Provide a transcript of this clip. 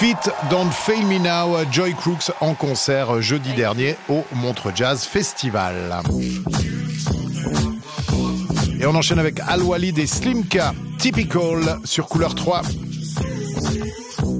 Fit Don't Fail Me Now, Joy Crooks en concert jeudi dernier au Montreux Jazz Festival. Et on enchaîne avec Al Walid et Slimka, Typical sur Couleur 3.